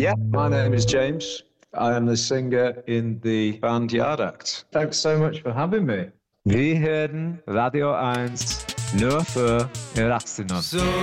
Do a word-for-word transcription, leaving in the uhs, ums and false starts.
Yeah, my name is James. I am the singer in the band Yard Act. Thanks so much for having me. Wir hören Radio eins nur für Erwachsene. So